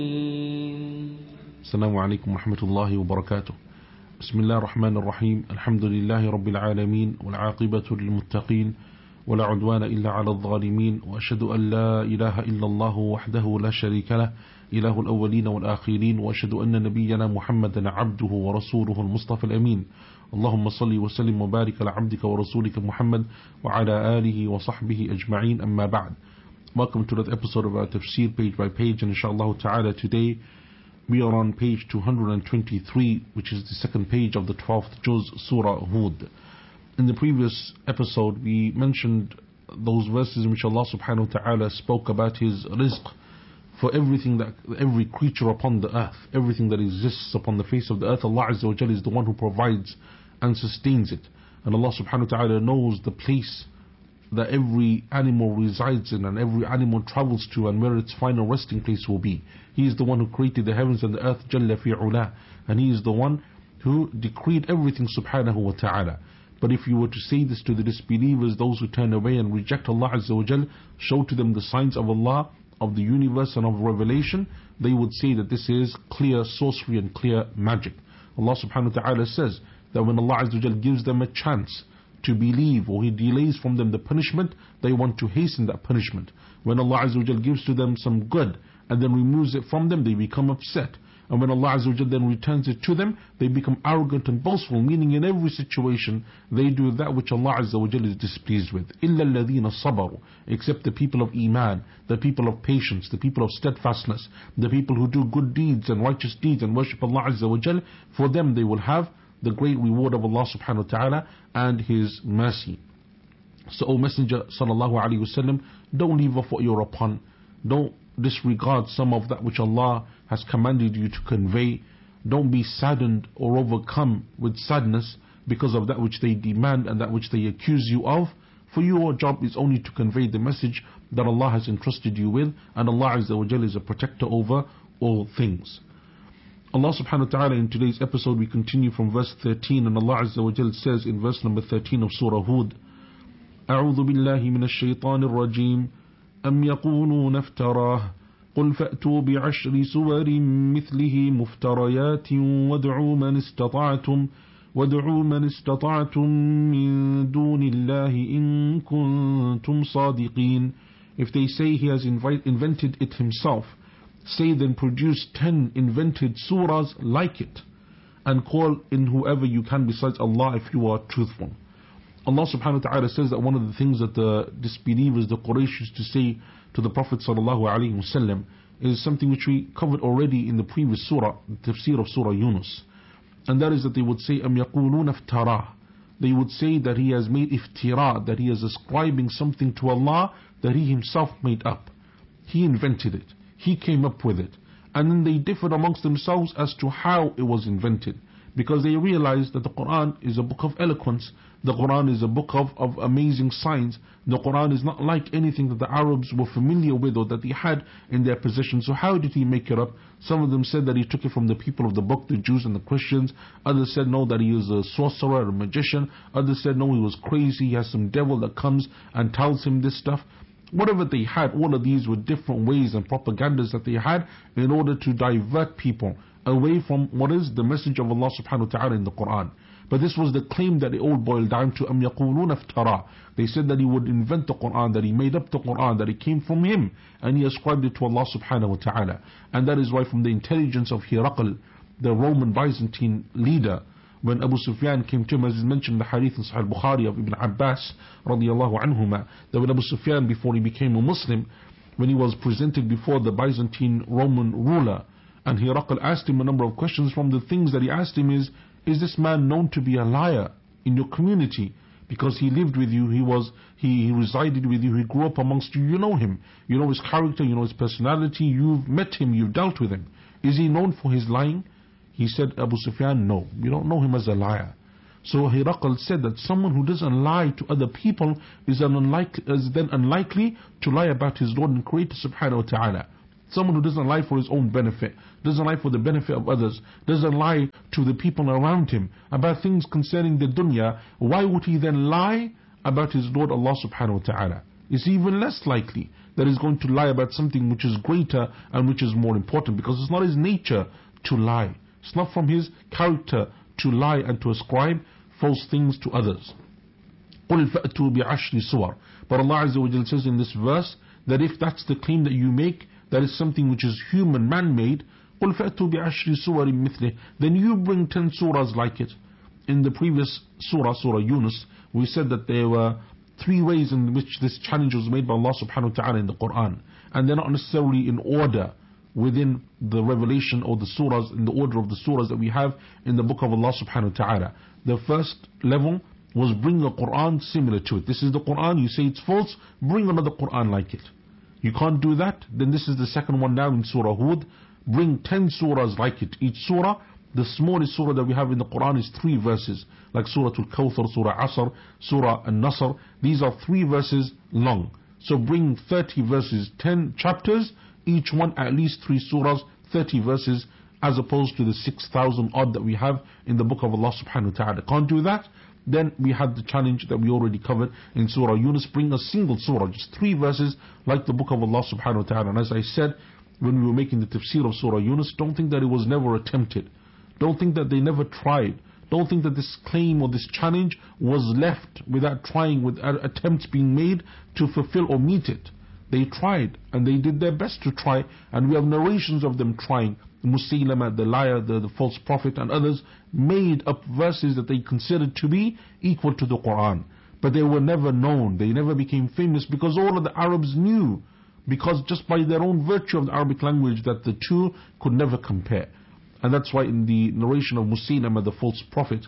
السلام عليكم ورحمة الله وبركاته. بسم الله الرحمن الرحيم. الحمد لله رب العالمين والعاقبة للمتقين ولا عدوان إلا على الظالمين، وأشهد أن لا إله إلا الله وحده لا شريك له إله الأولين والآخرين، وأشهد أن نبينا محمدا عبده ورسوله المصطفى الأمين. اللهم صل وسلم وبارك على عبدك ورسولك محمد وعلى آله وصحبه أجمعين. أما بعد. Welcome to that episode of our tafsir page by page, and inshallah ta'ala today we are on page 223, which is the second page of the 12th juz, Surah Hud. In the previous episode we mentioned those verses in which Allah subhanahu wa ta'ala spoke about His rizq for everything, that every creature upon the earth, everything that exists upon the face of the earth. Allah Azza wa Jalla is the one who provides and sustains it, and Allah subhanahu wa ta'ala knows the place that every animal resides in and every animal travels to and where its final resting place will be. He is the one who created the heavens and the earth, Jalla fi'ula, and He is the one who decreed everything subhanahu wa ta'ala. But if you were to say this to the disbelievers, those who turn away and reject Allah Azza wa Jal, show to them the signs of Allah, of the universe and of revelation, they would say that this is clear sorcery and clear magic. Allah subhanahu wa ta'ala says that when Allah Azza wa Jal gives them a chance to believe, or He delays from them the punishment, they want to hasten that punishment. When Allah Azza wa Jal gives to them some good and then removes it from them, they become upset. And when Allah Azza wa Jal then returns it to them, they become arrogant and boastful, meaning in every situation they do that which Allah Azza wa Jal is displeased with. إِلَّا الَّذِينَ صَبَرُوا, except the people of Iman, the people of patience, the people of steadfastness, the people who do good deeds and righteous deeds and worship Allah Azza wa Jal. For them they will have the great reward of Allah subhanahu wa ta'ala and His mercy. So, O Messenger sallallahu alayhi wasallam, don't leave off what you're upon. Don't disregard some of that which Allah has commanded you to convey. Don't be saddened or overcome with sadness because of that which they demand and that which they accuse you of. For your job is only to convey the message that Allah has entrusted you with, and Allah Azza wa Jalla is a protector over all things. Allah subhanahu wa ta'ala, in today's episode we continue from verse 13, and Allah Azza wa Jalla says in verse number 13 of Surah Hud, أعوذ بالله من الشيطان الرجيم أم يقولون افتراه قل فأتوا بعشر سور مثله مفتريات وادعوا من استطعتم من دون الله إن كنتم صادقين. If they say he has invented it himself, say then produce 10 invented surahs like it, and call in whoever you can besides Allah if you are truthful. Allah subhanahu wa ta'ala says that one of the things that the disbelievers, the Quraysh, used to say to the Prophet sallallahu alaihi wasallam is something which we covered already in the previous surah, the tafsir of Surah Yunus, and that is that they would say أَمْ يَقُولُونَ افْتَرَاهُ, they would say that he has made iftira, that he is ascribing something to Allah that he himself made up. He invented it, he came up with it, and then they differed amongst themselves as to how it was invented, because they realized that the Quran is a book of eloquence, the Quran is a book of amazing signs, the Quran is not like anything that the Arabs were familiar with or that they had in their possession. So how did he make it up? Some of them said that he took it from the people of the book, the Jews and the Christians. Others said no, that he is a sorcerer, a magician. Others said no, he was crazy, he has some devil that comes and tells him this stuff. Whatever they had, all of these were different ways and propagandas that they had in order to divert people away from what is the message of Allah subhanahu wa ta'ala in the Quran. But this was the claim that it all boiled down to. أَمْ يَقُولُونَ افْتَرَى, they said that he would invent the Quran, that he made up the Quran, that it came from him, and he ascribed it to Allah subhanahu wa ta'ala. And that is why from the intelligence of Hiraql, the Roman Byzantine leader, when Abu Sufyan came to him, as is mentioned in the hadith in Sahih Bukhari of Ibn Abbas radiyallahu anhuma, that when Abu Sufyan, before he became a Muslim, when he was presented before the Byzantine Roman ruler, and Hiraql asked him a number of questions, from the things that he asked him is this man known to be a liar in your community? Because he lived with you, he resided with you, he grew up amongst you, you know him, you know his character, you know his personality, you've met him, you've dealt with him. Is he known for his lying? He said, Abu Sufyan, no, you don't know him as a liar. So Hiraql said that someone who doesn't lie to other people is then unlikely to lie about his Lord and Creator subhanahu wa ta'ala. Someone who doesn't lie for his own benefit, doesn't lie for the benefit of others, doesn't lie to the people around him about things concerning the dunya, why would he then lie about his Lord Allah subhanahu wa ta'ala? it's even less likely that he's going to lie about something which is greater and which is more important, because it's not his nature to lie. It's not from his character to lie and to ascribe false things to others. قُلْ فَأْتُوا بِعَشْرِ سُوَرٍ. But Allah Azza wa Jalla says in this verse that if that's the claim that you make, that is something which is human, man-made, قُلْ فَأْتُوا بِعَشْرِ سُوَرٍ مِثْلِهِ, then you bring 10 surahs like it. In the previous surah, Surah Yunus, we said that there were 3 ways in which this challenge was made by Allah subhanahu wa ta'ala in the Quran. And they're not necessarily in order within the revelation or the surahs, in the order of the surahs that we have in the book of Allah subhanahu wa ta'ala. The first level was bring a Quran similar to it. This is the Quran, you say it's false, bring another Quran like it. You can't do that, then this is the second one now in Surah Hud. Bring 10 surahs like it. Each surah, the smallest surah that we have in the Quran is 3 verses, like Surah Al-Kawthar, Surah Asr, Surah Al-Nasr. These are 3 verses long. So bring 30 verses, 10 chapters, each one at least 3 surahs, 30 verses, as opposed to the 6,000 odd that we have in the book of Allah subhanahu wa ta'ala. Can't do that? Then we had the challenge that we already covered in Surah Yunus, bring a single surah, just 3 verses like the book of Allah subhanahu wa ta'ala. And as I said when we were making the tafsir of Surah Yunus, don't think that it was never attempted. Don't think that they never tried. Don't think that this claim or this challenge was left without trying, without attempts being made to fulfill or meet it. They tried and they did their best to try, and we have narrations of them trying. Musaylama, the liar, the false prophet, and others made up verses that they considered to be equal to the Quran. But they were never known, they never became famous, because all of the Arabs knew, because just by their own virtue of the Arabic language, that the two could never compare. And that's why in the narration of Musaylama, the false prophet,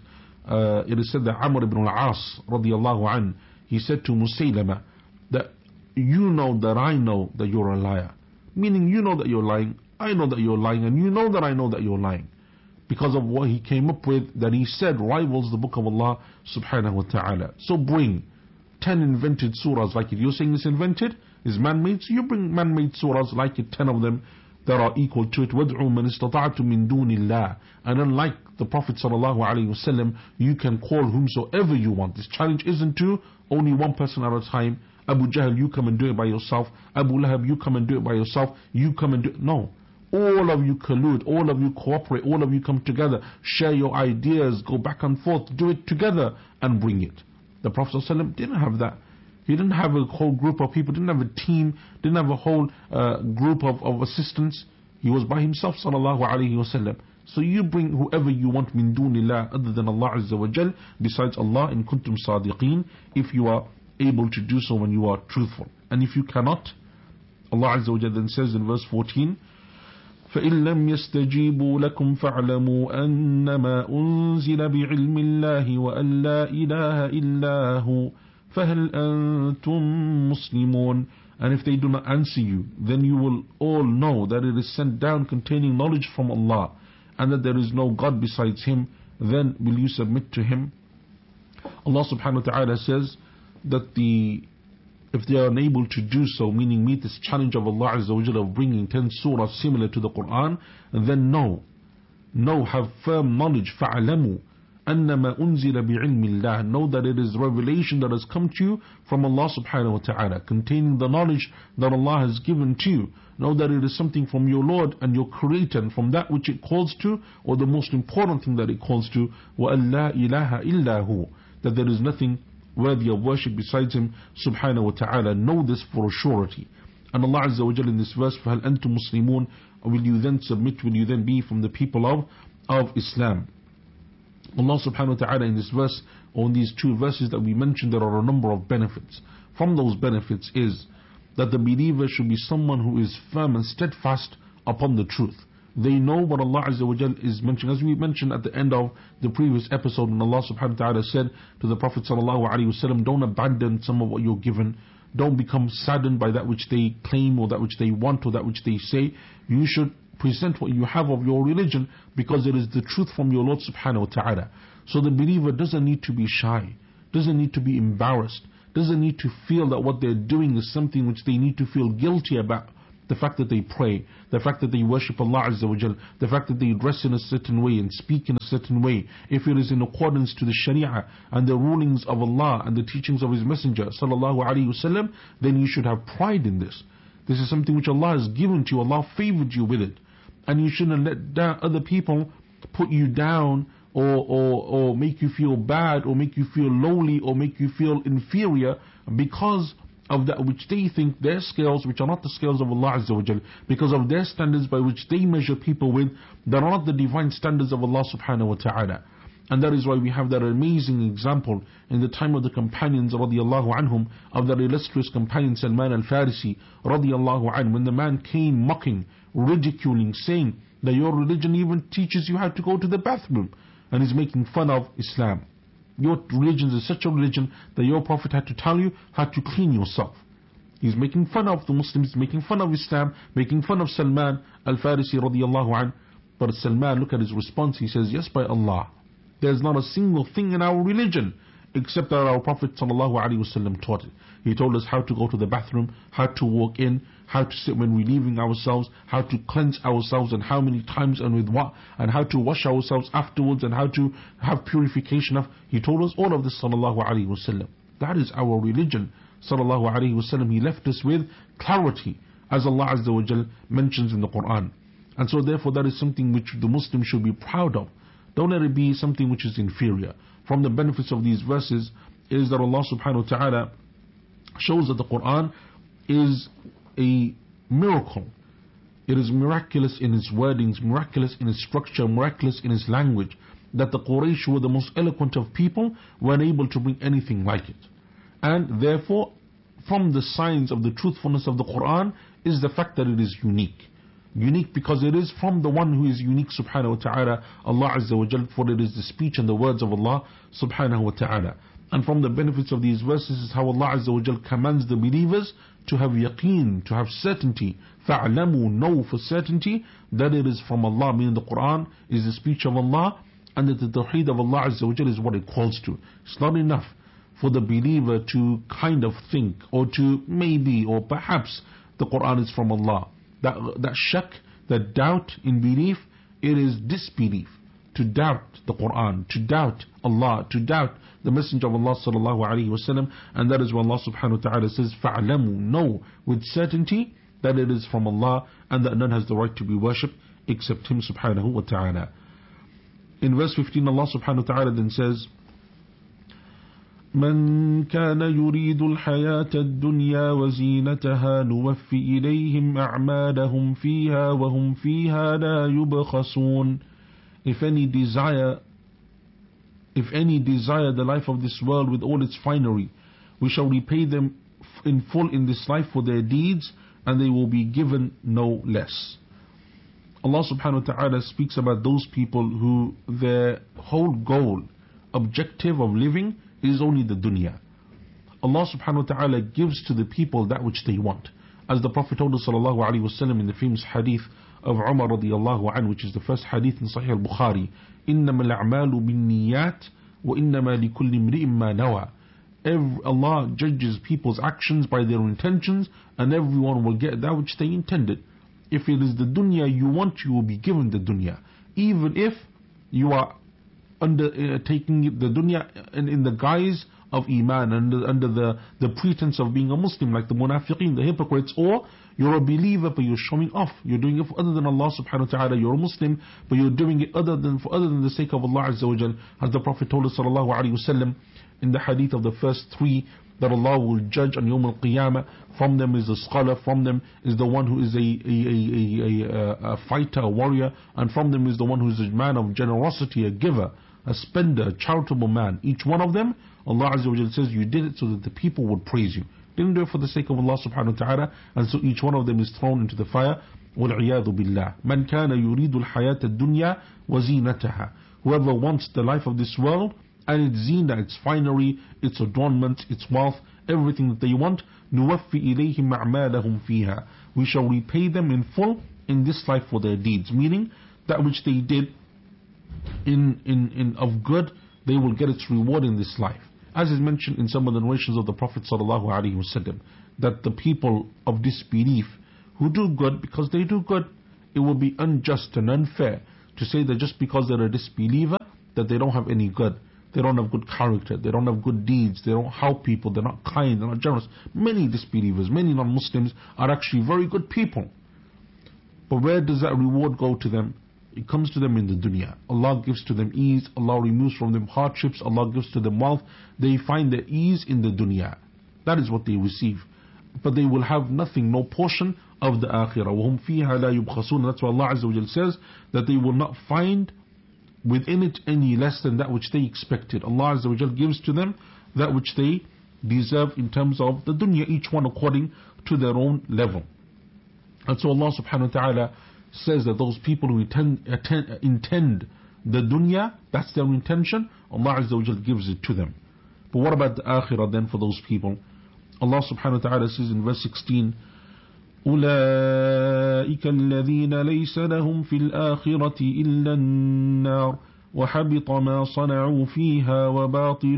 it is said that Amr ibn al-As radiallahu an, he said to Musaylama that you know that I know that you're a liar. Meaning you know that you're lying, I know that you're lying, and you know that I know that you're lying. Because of what he came up with, that he said rivals the book of Allah subhanahu wa ta'ala. So bring 10 invented surahs like it. You're saying it's invented, it's man-made, so you bring man-made surahs like it, 10 of them that are equal to it. وَادْعُوا مَنِ اسْتَطَعْتُم مِّن دُونِ اللَّهِ. And unlike the Prophet sallallahu alaihi wasallam, you can call whomsoever you want. This challenge isn't to only one person at a time. Abu Jahl, you come and do it by yourself. Abu Lahab, you come and do it by yourself. You come and do it. No. All of you collude, all of you cooperate, all of you come together, share your ideas, go back and forth, do it together and bring it. The Prophet ﷺ didn't have that. He didn't have a whole group of people, didn't have a team, didn't have a whole group of assistants. He was by himself sallallahu alaihi wasallam. So you bring whoever you want min dunillah, other than Allah Azza wa Jal, besides Allah, in kuntum sadiqeen, if you are able to do so when you are truthful. And if you cannot, Allah Azza wa Jal then says in verse 14, فَإِن لَمْ يَسْتَجِيبُوا لَكُمْ فَاعْلَمُوا أَنَّمَا أُنزِلَ بِعِلْمِ اللَّهِ وَأَن لَا إِلَهَ إِلَّا هُ فَهَلْ أَنْتُمْ مُسْلِمُونَ. And if they do not answer you, then you will all know that it is sent down containing knowledge from Allah, and that there is no God besides Him. Then will you submit to Him? Allah subhanahu wa ta'ala says that if they are unable to do so, meaning meet this challenge of Allah Azza wa Jalla of bringing 10 surahs similar to the Quran, then know, have firm knowledge, فَعْلَمُوا أَنَّمَا أُنزِلَ بِعِلْمِ اللَّهِ. Know that it is revelation that has come to you from Allah subhanahu wa ta'ala, containing the knowledge that Allah has given to you. Know that it is something from your Lord and your Creator, and from that which it calls to, or the most important thing that it calls to, وَأَن لَا إِلَهَ إِلَّا هُ, that there is nothing worthy of worship besides Him subhanahu wa ta'ala. Know this for a surety. And Allah Azza wa Jalla in this verse, فَهَلْ أَنْتُمْ مُسْلِمُونَ, will you then submit, will you then be from the people of Islam? Allah subhanahu wa ta'ala in this verse, or in these 2 verses that we mentioned, there are a number of benefits. From those benefits is that the believer should be someone who is firm and steadfast upon the truth. They know what Allah Azza wa Jal is mentioning. As we mentioned at the end of the previous episode, when Allah subhanahu wa ta'ala said to the Prophet sallallahu alaihi wasallam, don't abandon some of what you're given. Don't become saddened by that which they claim, or that which they want, or that which they say. You should present what you have of your religion, because it is the truth from your Lord subhanahu wa ta'ala. So the believer doesn't need to be shy, doesn't need to be embarrassed, doesn't need to feel that what they're doing is something which they need to feel guilty about. the fact that they pray, the fact that they worship Allah Azza wa Jal, the fact that they dress in a certain way and speak in a certain way, if it is in accordance to the Sharia and the rulings of Allah and the teachings of His Messenger sallallahu alaihi wasallam, then you should have pride in this. This is something which Allah has given to you, Allah favored you with it. And you shouldn't let other people put you down or make you feel bad or make you feel lowly or make you feel inferior because of that which they think their scales, which are not the scales of Allah Azza wa Jal, because of their standards by which they measure people with, that are not the divine standards of Allah subhanahu wa ta'ala. And that is why we have that amazing example in the time of the companions radiallahu anhum, of the illustrious companion Salman al-Farisi radiallahu anhu, when the man came mocking, ridiculing, saying that your religion even teaches you how to go to the bathroom, and is making fun of Islam. Your religion is such a religion that your Prophet had to tell you how to clean yourself. He's making fun of the Muslims, making fun of Islam, making fun of Salman al-Farisi radiallahu anhu. But Salman, look at his response, he says, yes, by Allah, there's not a single thing in our religion except that our Prophet sallallahu alaihi wasallam taught it. He told us how to go to the bathroom, how to walk in, how to sit when relieving ourselves, how to cleanse ourselves and how many times and with what, and how to wash ourselves afterwards and how to have purification of. He told us all of this sallallahu alaihi wasallam. That is our religion sallallahu alaihi wasallam. He left us with clarity, as Allah Azza wa Jal mentions in the Quran. And so therefore that is something which the Muslim should be proud of. Don't let it be something which is inferior. From the benefits of these verses is that Allah subhanahu wa ta'ala shows that the Quran is a miracle. It is miraculous in its wordings, miraculous in its structure, miraculous in its language, that the Quraysh, who were the most eloquent of people, were unable to bring anything like it. And therefore, from the signs of the truthfulness of the Quran is the fact that it is unique. Unique because it is from the one who is unique subhanahu wa ta'ala, Allah Azza wa Jal, for it is the speech and the words of Allah subhanahu wa ta'ala. And from the benefits of these verses is how Allah Azza wa Jal commands the believers to have yaqeen, to have certainty. فَعْلَمُوا, know for certainty that it is from Allah, meaning the Quran is the speech of Allah, and that the tawheed of Allah Azza wa Jal is what it calls to. It's not enough for the believer to kind of think or to maybe or perhaps the Quran is from Allah. That shak, that doubt in belief, it is disbelief. To doubt the Quran, to doubt Allah, to doubt the Messenger of Allah sallallahu alaihi wasallam, and that is when Allah subhanahu wa ta'ala says, فَعْلَمُوا, know with certainty that it is from Allah and that none has the right to be worshipped except Him subhanahu wa ta'ala. In verse 15 Allah subhanahu wa ta'ala then says, من كان يريد الحياة الدنيا وزينتها نوفي إليهم أعمالهم فيها وهم فيها لا يبخسون. If any desire the life of this world with all its finery, we shall repay them in full in this life for their deeds, and they will be given no less. Allah subhanahu wa ta'ala speaks about those people who their whole goal, objective of living is only the dunya. Allah subhanahu wa ta'ala gives to the people that which they want. As the Prophet told us sallallahu alaihi wasallam in the famous hadith of Umar radiallahu anhu, which is the first hadith in Sahih al-Bukhari, إِنَّمَا الْأَعْمَالُ بِالنِّيَّاتِ وَإِنَّمَا لِكُلِّ امْرِئٍ مَّا نَوَى. Allah judges people's actions by their intentions, and everyone will get that which they intended. If it is the dunya you want, you will be given the dunya, even if you are taking the dunya in the guise of iman, under the pretense of being a Muslim, like the munafiqeen, the hypocrites, or you're a believer but you're showing off, you're doing it for other than Allah subhanahu wa ta'ala, you're a Muslim but you're doing it other than the sake of Allah Azza wa Jal, as the Prophet told us sallallahu alaihi wasallam in the hadith of the first three, that Allah will judge on Yawm al-Qiyamah. From them is a scholar, from them is the one who is a fighter, a warrior, and from them is the one who is a man of generosity, a giver, a spender, a charitable man. Each one of them, Allah Azza wa Jalla says, you did it so that the people would praise you. Didn't do it for the sake of Allah subhanahu wa ta'ala, and so each one of them is thrown into the fire. وَالْعِيَاذُ بِاللَّهِ مَنْ كَانَ يُرِيدُ الْحَيَاةَ الدُّنْيَا وَزِينَتَهَا. Whoever wants the life of this world and its zina, its finery, its adornment, its wealth, everything that they want, نُوَفِّ إِلَيْهِمْ أَعْمَالَهُمْ فِيهَا. We shall repay them in full in this life for their deeds, meaning that which they did in of good, they will get its reward in this life. As is mentioned in some of the narrations of the Prophet sallallahu alaihi wasallam, that the people of disbelief who do good because they do good. It will be unjust and unfair to say that just because they're a disbeliever that they don't have any good. They don't have good character, they don't have good deeds, they don't help people, they're not kind, they're not generous. Many disbelievers, many non-Muslims are actually very good people. But where does that reward go to them? It comes to them in the dunya. Allah gives to them ease, Allah removes from them hardships, Allah gives to them wealth. They find their ease in the dunya. That is what they receive. But they will have nothing, no portion of the akhirah. وَهُمْ فِيهَا لَا يُبْخَسُونَ. That's why Allah Azza wa Jal says that they will not find within it any less than that which they expected. Allah Azza wa Jal gives to them that which they deserve in terms of the dunya, each one according to their own level. And so Allah subhanahu wa ta'ala says that those people who intend the dunya, that's their intention, Allah Azza wa Jal gives it to them. But what about the akhirah then for those people? Allah subhanahu wa ta'ala says in verse 16, أولئك الذين ليس لهم في الآخرة إلا النار وحبط ما صنعوا فيها وباطل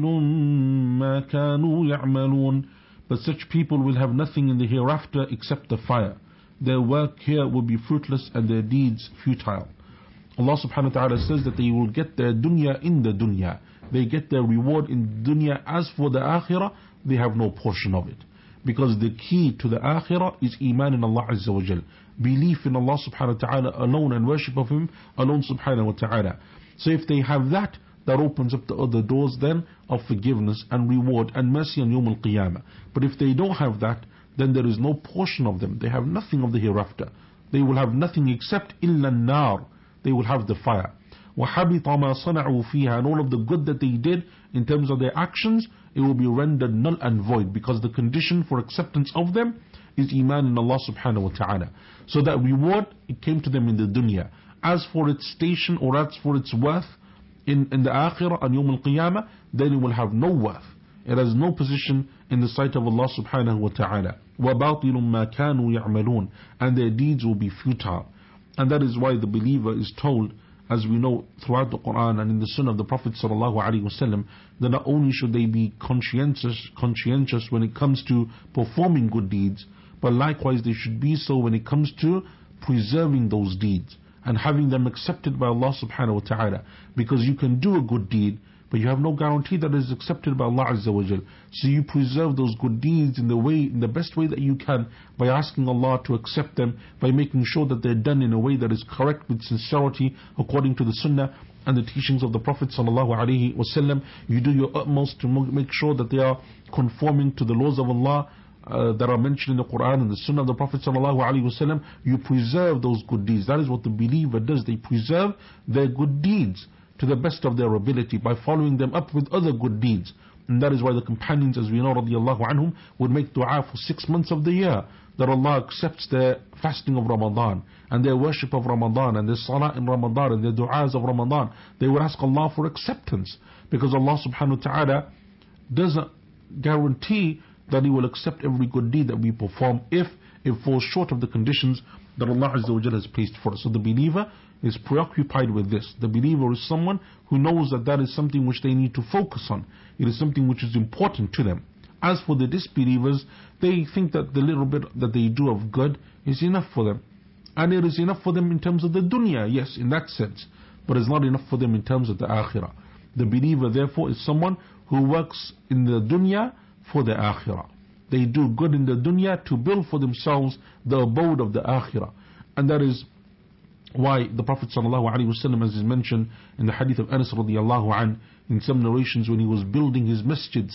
ما كانوا يعملون. But such people will have nothing in the hereafter except the fire. Their work here will be fruitless and their deeds futile. Allah subhanahu wa ta'ala says that they will get their dunya in the dunya. They get their reward in dunya. As for the akhirah, they have no portion of it. Because the key to the akhirah is iman in Allah Azza wa Jal. Belief in Allah subhanahu wa ta'ala alone and worship of Him alone subhanahu wa ta'ala. So if they have that, that opens up the other doors then of forgiveness and reward and mercy on Yawm al-Qiyamah. But if they don't have that, then there is no portion of them. They have nothing of the hereafter. They will have nothing except illa nar. They will have the fire. وَحَبِطَ مَا صَنَعُوا فِيهَا. And all of the good that they did in terms of their actions, it will be rendered null and void, because the condition for acceptance of them is iman in Allah subhanahu wa ta'ala. So that reward, it came to them in the dunya. As for its station or as for its worth in the akhirah on Yawm al-Qiyamah, then it will have no worth. It has no position in the sight of Allah subhanahu wa ta'ala. وَبَاطِلٌ مَا كَانُوا يَعْمَلُونَ. And their deeds will be futile. And that is why the believer is told, as we know throughout the Quran and in the Sunnah of the Prophet sallallahu alaihi wasallam, that not only should they be conscientious when it comes to performing good deeds, but likewise they should be so when it comes to preserving those deeds and having them accepted by Allah subhanahu wa ta'ala. Because you can do a good deed, but you have no guarantee that it is accepted by Allah Azza wa Jal. So you preserve those good deeds in the best way that you can, by asking Allah to accept them, by making sure that they're done in a way that is correct with sincerity according to the Sunnah and the teachings of the Prophet sallallahu alaihi wasallam. You do your utmost to make sure that they are conforming to the laws of Allah that are mentioned in the Quran and the Sunnah of the Prophet sallallahu alaihi wasallam. You preserve those good deeds. That is what the believer does. They preserve their good deeds to the best of their ability by following them up with other good deeds. And that is why the companions, as we know radiallahu anhum, would make dua for 6 months of the year, that Allah accepts their fasting of Ramadan and their worship of Ramadan and their salah in Ramadan and their du'as of Ramadan. They would ask Allah for acceptance, because Allah subhanahu wa ta'ala doesn't guarantee that He will accept every good deed that we perform if it falls short of the conditions that Allah Azza wa Jalla has placed for us. So the believer is preoccupied with this. The believer is someone who knows that that is something which they need to focus on. It is something which is important to them. As for the disbelievers, they think that the little bit that they do of good is enough for them. And it is enough for them in terms of the dunya, yes, in that sense. But it's not enough for them in terms of the akhirah. The believer, therefore, is someone who works in the dunya for the akhirah. They do good in the dunya to build for themselves the abode of the akhirah. And that is why the Prophet ﷺ, as is mentioned in the hadith of Anas radiallahu anh, in some narrations when he was building his masjid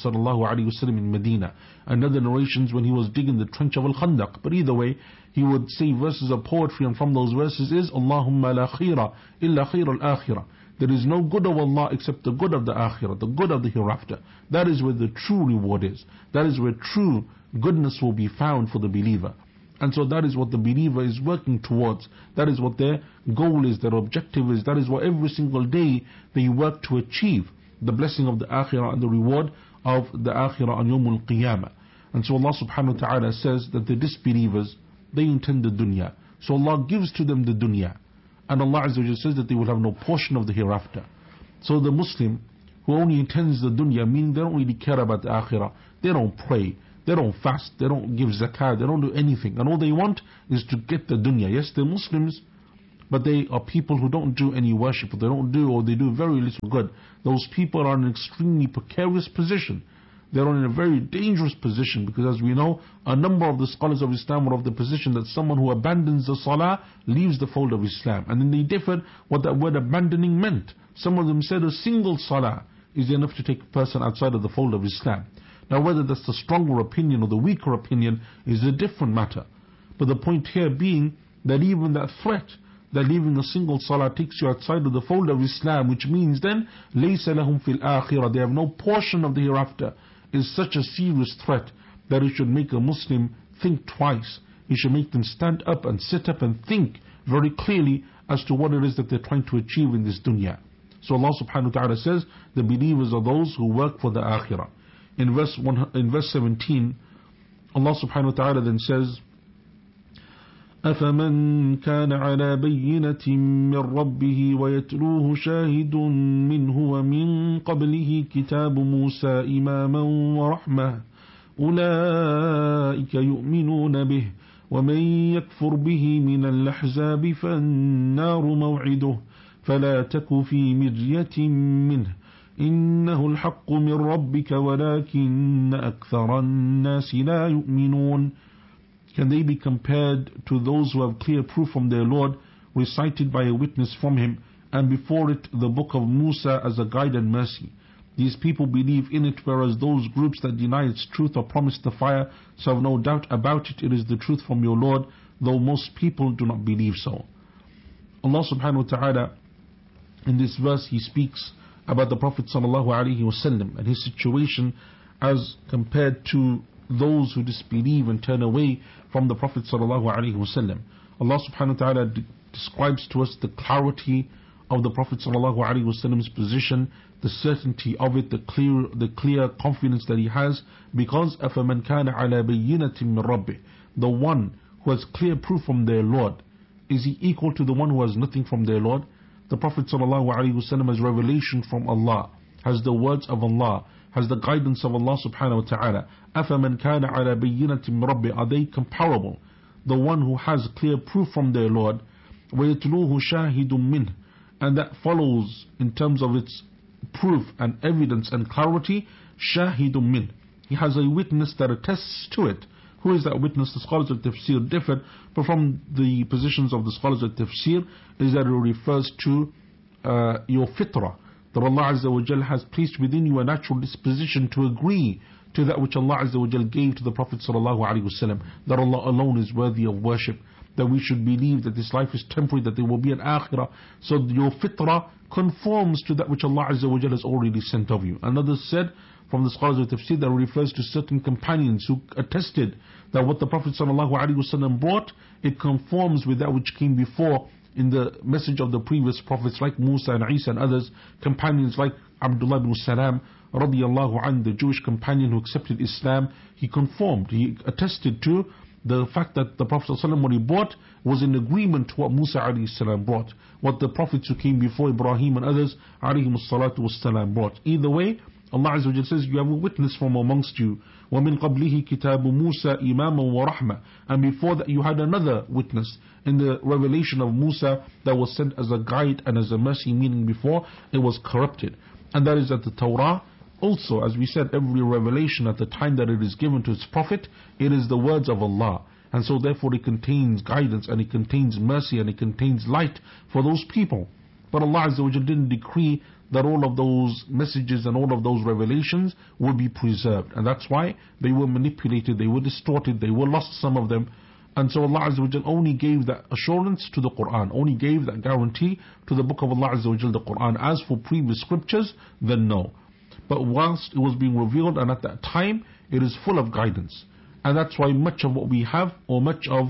ﷺ in Medina, another narrations when he was digging the trench of Al-Khandaq. But either way, he would say verses of poetry, and from those verses is Allahumma la khira illa khir al-akhirah. There is no good of Allah except the good of the akhirah, the good of the hereafter. That is where the true reward is. That is where true goodness will be found for the believer. And so that is what the believer is working towards. That is what their goal is, their objective is. That is what every single day they work to achieve, the blessing of the akhirah and the reward of the akhirah on Yawm al-Qiyamah. And so Allah subhanahu wa ta'ala says that the disbelievers, they intend the dunya. So Allah gives to them the dunya. And Allah Azza wa Jalla says that they will have no portion of the hereafter. So the Muslim who only intends the dunya, meaning they don't really care about the akhirah, they don't pray, They don't fast, they don't give zakah, they don't do anything. And all they want is to get the dunya. Yes, they're Muslims, but they are people who don't do any worship. They don't do, or they do very little good. Those people are in an extremely precarious position. They're in a very dangerous position, because as we know, a number of the scholars of Islam are of the position that someone who abandons the salah leaves the fold of Islam. And then they differed what that word abandoning meant. Some of them said a single salah is enough to take a person outside of the fold of Islam. Now whether that's the stronger opinion or the weaker opinion is a different matter. But the point here being that even that threat that leaving a single salah takes you outside of the fold of Islam, which means then لَيْسَ لَهُمْ فِي الْآخِرَةِ, they have no portion of the hereafter, is such a serious threat that it should make a Muslim think twice. It should make them stand up and sit up and think very clearly as to what it is that they're trying to achieve in this dunya. So Allah subhanahu wa ta'ala says, the believers are those who work for the akhirah. In verse 17, Allah subhanahu wa ta'ala then says, أفمن كان على بينة من ربه ويتلوه شاهد منه ومن قبله كتاب موسى إماما ورحمة أولئك يؤمنون به ومن يكفر به من الأحزاب فالنار موعده فلا تك في مرية منه إنه الحق من ربك ولكن أكثر الناس لا يؤمنون. Can they be compared to those who have clear proof from their Lord, recited by a witness from him, and before it the book of Musa as a guide and mercy? These people believe in it, whereas those groups that deny its truth or promise the fire, so have no doubt about it, it is the truth from your Lord, though most people do not believe so. Allah subhanahu wa ta'ala, in this verse, He speaks about the Prophet sallallahu alaihi wasallam and his situation as compared to those who disbelieve and turn away from the Prophet sallallahu alaihi wasallam. Allah subhanahu wa ta'ala describes to us the clarity of the Prophet sallallahu alaihi wasallam's position, the certainty of it, the clear confidence that he has, because أَفَمَنْ كَانَ عَلَى بَيِّنَةٍ مِّن رَبِّهِ, the one who has clear proof from their Lord, is he equal to the one who has nothing from their Lord? The Prophet sallallahu alaihi wasallam has revelation from Allah, has the words of Allah, has the guidance of Allah subhanahu wa ta'ala. أَفَمَنْ كَانَ عَلَى بَيِّنَةٍ مِّن رَبِّهِ, are they comparable? The one who has clear proof from their Lord, وَيَتْلُوهُ شَاهِدٌ مِّنْهِ, and that follows in terms of its proof and evidence and clarity, شَاهِدٌ مِّنْهِ, he has a witness that attests to it. Who is that witness? The scholars of tafsir differ, but from the positions of the scholars of tafsir is that it refers to your fitrah, that Allah Azza wa Jal has placed within you a natural disposition to agree to that which Allah Azza wa Jal gave to the Prophet sallallahu alaihi wasallam, that Allah alone is worthy of worship, that we should believe that this life is temporary, that there will be an akhirah. So your fitrah conforms to that which Allah Azza wa Jal has already sent of you. Another said from the scholars of tafsir that refers to certain companions who attested that what the Prophet sallallahu alaihi wasallam brought, it conforms with that which came before in the message of the previous prophets like Musa and Isa and others, companions like Abdullah ibn Salam radiyallahu anhu, the Jewish companion who accepted Islam. He conformed, he attested to the fact that the Prophet ﷺ, what he brought was in agreement to what Musa alayhi salam brought, what the prophets who came before Ibrahim and others alayhi salatu wassalam brought. Either way, Allah Azza wa Jalla says, you have a witness from amongst you. وَمِن قَبْلِهِ كِتَابُ مُوسَى إِمَامًا وَرَحْمَةً, and before that you had another witness in the revelation of Musa that was sent as a guide and as a mercy, meaning before it was corrupted. And that is that the Torah, also as we said, every revelation at the time that it is given to its prophet, it is the words of Allah. And so therefore it contains guidance and it contains mercy and it contains light for those people. But Allah Azza wa Jalla didn't decree that all of those messages and all of those revelations will be preserved. And that's why they were manipulated, they were distorted, they were lost, some of them. And so Allah Azza wa Jalla only gave that assurance to the Quran, only gave that guarantee to the book of Allah Azza wa Jalla, the Quran. As for previous scriptures, then no. But whilst it was being revealed and at that time, it is full of guidance. And that's why much of what we have, or much of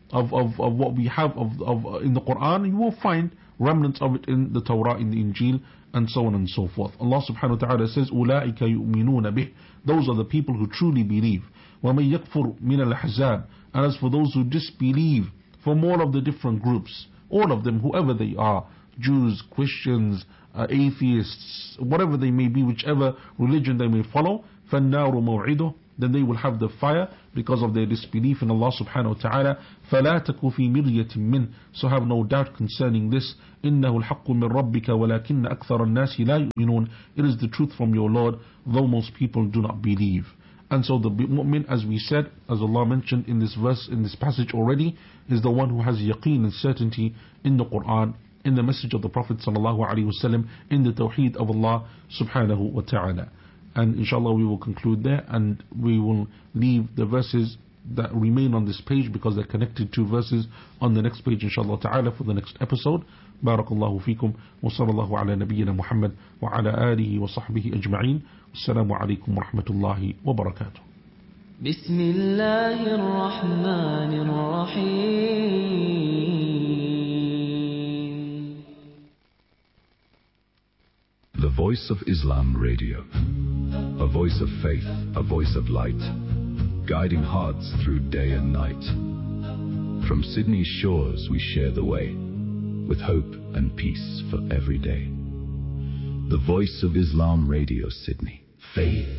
what we have in the Quran, you will find remnants of it in the Torah, in the Injil, and so on and so forth. Allah subhanahu wa ta'ala says, أُولَٰئِكَ يُؤْمِنُونَ بِهِ, those are the people who truly believe. وَمَن يَكْفُرْ مِنَ الْأَحْزَابِ, and as for those who disbelieve from all of the different groups, all of them, whoever they are, Jews, Christians, atheists, whatever they may be, whichever religion they may follow, فَالنَّارُ مَوْعِدُهُ, then they will have the fire because of their disbelief in Allah subhanahu wa ta'ala. فَلَا تَكُ فِي مِرْيَةٍ مِّنْ So have no doubt concerning this. إِنَّهُ الْحَقُّ مِنْ رَبِّكَ وَلَكِنَّ أَكْثَرَ النَّاسِ لَا يُؤْمِنُونَ It is the truth from your Lord, though most people do not believe. And so the mu'min, as we said, as Allah mentioned in this verse, in this passage already, is the one who has yaqeen and certainty in the Quran, in the message of the Prophet sallallahu alaihi wasallam, in the tawheed of Allah subhanahu wa ta'ala. And inshallah we will conclude there, and we will leave the verses that remain on this page because they're connected to verses on the next page inshallah ta'ala for the next episode. Barakallahu feekum wa sallallahu ala nabiyyina Muhammad wa ala alihi wa sahbihi ajma'in. Assalamu alaikum wa rahmatullahi wa barakatuh. Bismillahir Rahmanir Rahim. The Voice of Islam Radio. A voice of faith, a voice of light, guiding hearts through day and night. From Sydney's shores we share the way, with hope and peace for every day. The Voice of Islam Radio, Sydney. Faith.